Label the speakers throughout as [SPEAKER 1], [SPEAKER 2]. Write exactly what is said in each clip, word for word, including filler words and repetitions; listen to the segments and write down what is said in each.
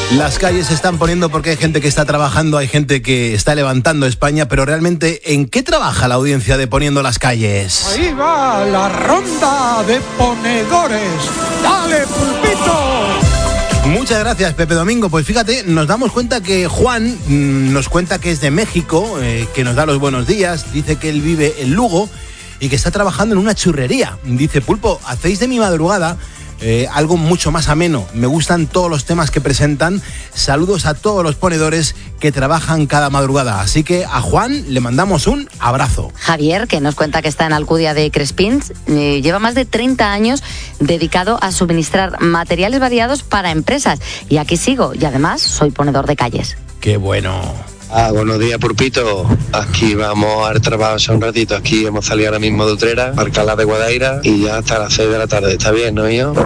[SPEAKER 1] Las calles se están poniendo porque hay gente que está trabajando, hay gente que está levantando España, pero realmente, ¿en qué trabaja la audiencia de Poniendo las Calles?
[SPEAKER 2] Ahí va la ronda de ponedores. ¡Dale, Pulpito!
[SPEAKER 1] Muchas gracias, Pepe Domingo. Pues fíjate, nos damos cuenta que Juan mmm, nos cuenta que es de México, eh, que nos da los buenos días, dice que él vive en Lugo y que está trabajando en una churrería. Dice, Pulpo, hacéis de mi madrugada Eh, algo mucho más ameno. Me gustan todos los temas que presentan. Saludos a todos los ponedores que trabajan cada madrugada. Así que a Juan le mandamos un abrazo.
[SPEAKER 3] Javier, que nos cuenta que está en Alcudia de Crespins, eh, lleva más de treinta años dedicado a suministrar materiales variados para empresas. Y aquí sigo. Y además soy ponedor de calles.
[SPEAKER 1] ¡Qué bueno!
[SPEAKER 4] Ah, buenos días, Pulpito. Aquí vamos al trabajo un ratito. Aquí hemos salido ahora mismo de Utrera, para Alcalá de Guadaira, y ya hasta las seis de la tarde. ¿Está bien, no, hijo?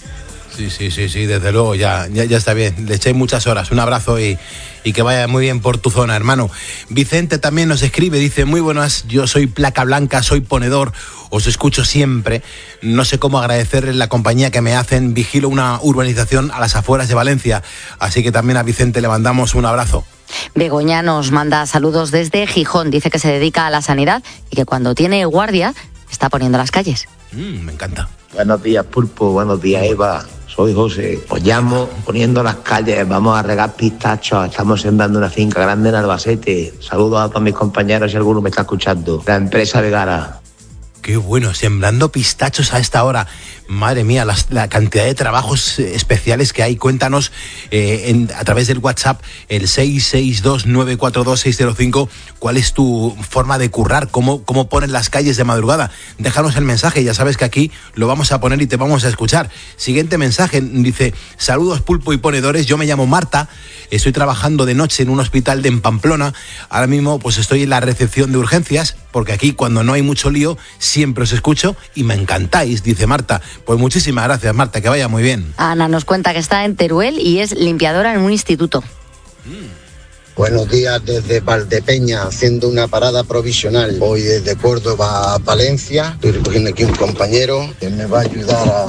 [SPEAKER 1] Sí, sí, sí, sí, desde luego, ya, ya, ya está bien. Le echéis muchas horas. Un abrazo y, y que vaya muy bien por tu zona, hermano. Vicente también nos escribe, dice, muy buenas, yo soy placa blanca, soy ponedor, os escucho siempre. No sé cómo agradecerles la compañía que me hacen. Vigilo una urbanización a las afueras de Valencia. Así que también a Vicente le mandamos un abrazo.
[SPEAKER 3] Begoña nos manda saludos desde Gijón. Dice que se dedica a la sanidad y que cuando tiene guardia está poniendo las calles.
[SPEAKER 1] Mm, me encanta.
[SPEAKER 5] Buenos días, Pulpo. Buenos días, Eva. Soy José. Os llamo poniendo las calles. Vamos a regar pistachos. Estamos sembrando una finca grande en Albacete. Saludos a todos mis compañeros si alguno me está escuchando. La empresa Vegara.
[SPEAKER 1] Qué bueno, sembrando pistachos a esta hora. Madre mía, las, la cantidad de trabajos especiales que hay. Cuéntanos eh, en, a través del WhatsApp, el seis seis dos nueve cuatro dos seis cero cinco, cuál es tu forma de currar, cómo, cómo ponen las calles de madrugada. Déjanos el mensaje, ya sabes que aquí lo vamos a poner y te vamos a escuchar. Siguiente mensaje, dice, saludos Pulpo y ponedores, yo me llamo Marta, estoy trabajando de noche en un hospital de en Pamplona. Ahora mismo pues estoy en la recepción de urgencias, porque aquí cuando no hay mucho lío, siempre os escucho y me encantáis, dice Marta. Pues muchísimas gracias, Marta, que vaya muy bien.
[SPEAKER 3] Ana nos cuenta que está en Teruel y es limpiadora en un instituto.
[SPEAKER 6] Mm. Buenos días desde Valdepeña, haciendo una parada provisional. Voy desde Córdoba a Valencia. Estoy recogiendo aquí un compañero que me va a ayudar a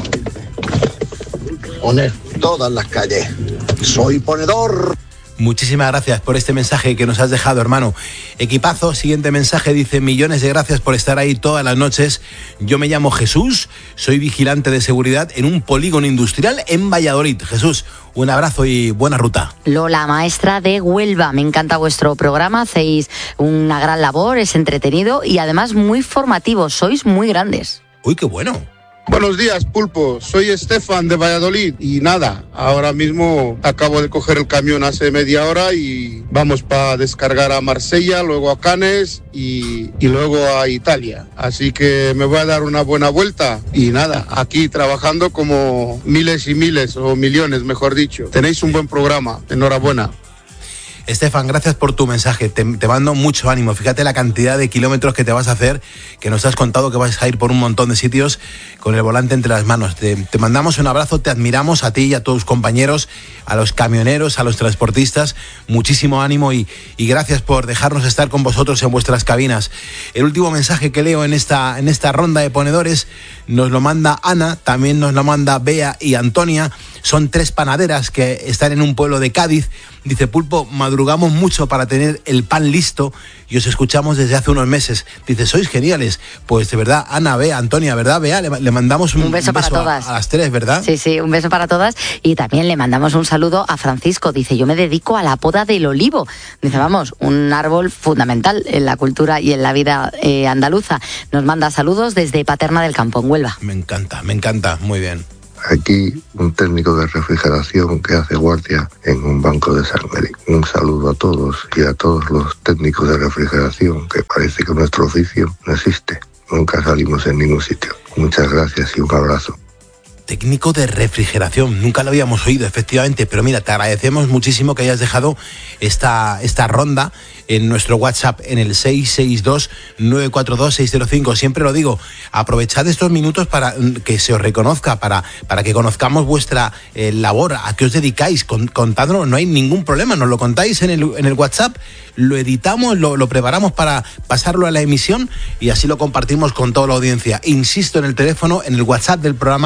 [SPEAKER 6] poner todas las calles. Soy ponedor.
[SPEAKER 1] Muchísimas gracias por este mensaje que nos has dejado, hermano. Equipazo, siguiente mensaje, dice, millones de gracias por estar ahí todas las noches. Yo me llamo Jesús, soy vigilante de seguridad en un polígono industrial en Valladolid. Jesús, un abrazo y buena ruta.
[SPEAKER 3] Lola, maestra de Huelva, me encanta vuestro programa, hacéis una gran labor, es entretenido y además muy formativo, sois muy grandes.
[SPEAKER 1] Uy, qué bueno.
[SPEAKER 7] Buenos días, Pulpo. Soy Estefan de Valladolid y nada, ahora mismo acabo de coger el camión hace media hora y vamos para descargar a Marsella, luego a Cannes y, y luego a Italia. Así que me voy a dar una buena vuelta y nada, aquí trabajando como miles y miles o millones, mejor dicho. Tenéis un buen programa, enhorabuena.
[SPEAKER 1] Estefan, gracias por tu mensaje, te, te mando mucho ánimo. Fíjate la cantidad de kilómetros que te vas a hacer, que nos has contado que vas a ir por un montón de sitios con el volante entre las manos. Te, te mandamos un abrazo, te admiramos a ti y a todos tus compañeros, a los camioneros, a los transportistas, muchísimo ánimo y, y gracias por dejarnos estar con vosotros en vuestras cabinas. El último mensaje que leo en esta, en esta ronda de ponedores nos lo manda Ana, también nos lo manda Bea y Antonia. Son tres panaderas que están en un pueblo de Cádiz. Dice, Pulpo, madrugamos mucho para tener el pan listo y os escuchamos desde hace unos meses. Dice, sois geniales. Pues de verdad, Ana, Bea, Antonia, ¿verdad, Bea? Le, le mandamos un,
[SPEAKER 3] un beso, un beso para todas.
[SPEAKER 1] A, a las tres, ¿verdad?
[SPEAKER 3] Sí, sí, un beso para todas. Y también le mandamos un saludo a Francisco. Dice, yo me dedico a la poda del olivo. Dice, vamos, un árbol fundamental en la cultura y en la vida eh, andaluza. Nos manda saludos desde Paterna del Campo, en Huelva.
[SPEAKER 1] Me encanta, me encanta, muy bien.
[SPEAKER 8] Aquí un técnico de refrigeración que hace guardia en un banco de sangre. Un saludo a todos y a todos los técnicos de refrigeración, que parece que nuestro oficio no existe. Nunca salimos en ningún sitio. Muchas gracias y un abrazo.
[SPEAKER 1] Técnico de refrigeración, nunca lo habíamos oído, efectivamente, pero mira, te agradecemos muchísimo que hayas dejado esta, esta ronda en nuestro WhatsApp en el seis seis dos nueve cuatro dos seis cero cinco. Siempre lo digo, aprovechad estos minutos para que se os reconozca, para, para que conozcamos vuestra eh, labor, a qué os dedicáis, Con, contadnos, no hay ningún problema, nos lo contáis en el, en el WhatsApp, lo editamos, lo, lo preparamos para pasarlo a la emisión y así lo compartimos con toda la audiencia. Insisto en el teléfono, en el WhatsApp del programa,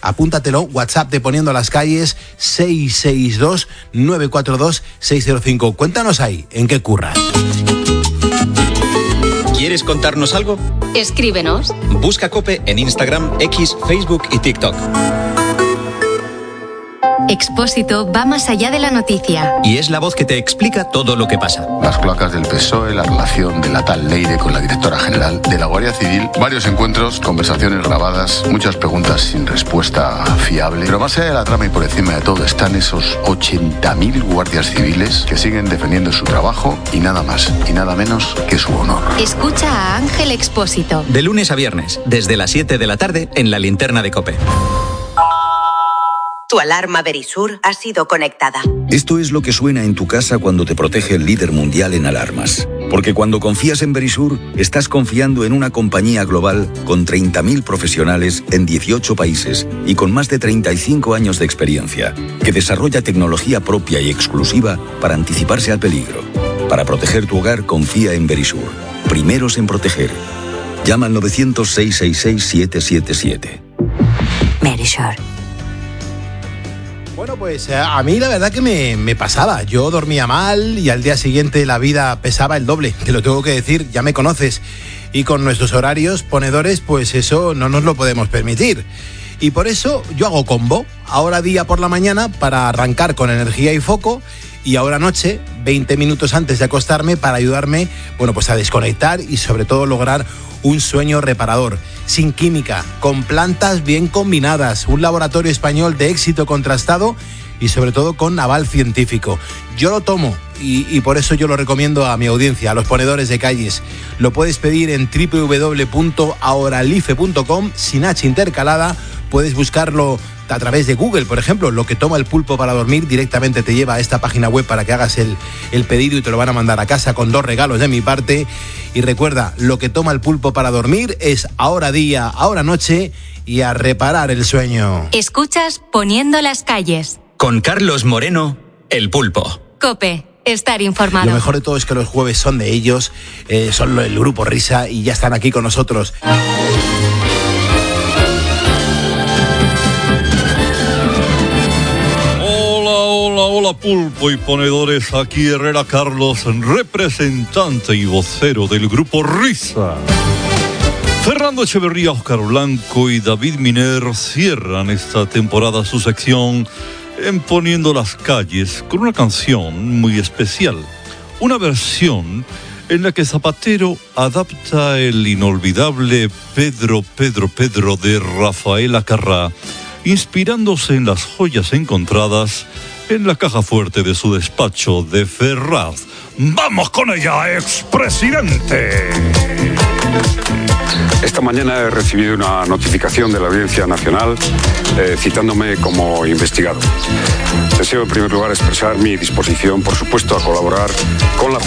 [SPEAKER 1] apúntatelo, WhatsApp de Poniendo las Calles, seis seis dos, nueve cuatro dos, seis cero cinco. Cuéntanos ahí, ¿en qué curras?
[SPEAKER 9] ¿Quieres contarnos algo?
[SPEAKER 10] Escríbenos.
[SPEAKER 9] Busca COPE en Instagram, X, Facebook y TikTok.
[SPEAKER 10] Expósito va más allá de la noticia.
[SPEAKER 9] Y es la voz que te explica todo lo que pasa.
[SPEAKER 11] Las placas del P S O E, la relación de la tal Leire con la directora general de la Guardia Civil, varios encuentros, conversaciones grabadas, muchas preguntas sin respuesta fiable. Pero más allá de la trama y por encima de todo están esos ochenta mil guardias civiles que siguen defendiendo su trabajo y nada más y nada menos que su honor.
[SPEAKER 10] Escucha a Ángel Expósito.
[SPEAKER 9] De lunes a viernes, desde las siete de la tarde, en la linterna de COPE.
[SPEAKER 12] Tu alarma Verisur ha sido conectada.
[SPEAKER 13] Esto es lo que suena en tu casa cuando te protege el líder mundial en alarmas. Porque cuando confías en Verisur, estás confiando en una compañía global con treinta mil profesionales en dieciocho países y con más de treinta y cinco años de experiencia, que desarrolla tecnología propia y exclusiva para anticiparse al peligro. Para proteger tu hogar, confía en Verisur. Primeros en proteger. Llama al nueve cero cero, seis seis seis, siete siete siete.
[SPEAKER 12] Verisur.
[SPEAKER 1] Bueno, pues a mí la verdad que me, me pasaba. Yo dormía mal y al día siguiente la vida pesaba el doble. Te lo tengo que decir, ya me conoces. Y con nuestros horarios ponedores, pues eso no nos lo podemos permitir. Y por eso yo hago combo. Ahora día por la mañana para arrancar con energía y foco. Y ahora noche, veinte minutos antes de acostarme para ayudarme, bueno, pues a desconectar y sobre todo lograr un sueño reparador, sin química, con plantas bien combinadas, un laboratorio español de éxito contrastado y sobre todo con aval científico. Yo lo tomo y, y por eso yo lo recomiendo a mi audiencia, a los ponedores de calles. Lo puedes pedir en doble u doble u doble u punto ahoralife punto com, sin H intercalada. Puedes buscarlo a través de Google, por ejemplo. Lo que toma el pulpo para dormir directamente te lleva a esta página web para que hagas el, el pedido y te lo van a mandar a casa con dos regalos de mi parte. Y recuerda, lo que toma el pulpo para dormir es ahora día, ahora noche y a reparar el sueño.
[SPEAKER 10] Escuchas Poniendo las Calles.
[SPEAKER 9] Con Carlos Moreno, el pulpo.
[SPEAKER 10] COPE, estar informado.
[SPEAKER 1] Lo mejor de todo es que los jueves son de ellos, eh, son el grupo Risa y ya están aquí con nosotros.
[SPEAKER 2] Hola pulpo y ponedores, aquí Herrera Carlos, representante y vocero del grupo Risa. Fernando Echeverría, Óscar Blanco y David Miner cierran esta temporada su sección en Poniendo las Calles con una canción muy especial, una versión en la que Zapatero adapta el inolvidable Pedro, Pedro, Pedro de Rafael Acarrá, inspirándose en las joyas encontradas en la caja fuerte de su despacho de Ferraz. ¡Vamos con ella, expresidente!
[SPEAKER 14] Esta mañana he recibido una notificación de la Audiencia Nacional eh, citándome como investigado. Deseo en primer lugar expresar mi disposición, por supuesto, a colaborar con la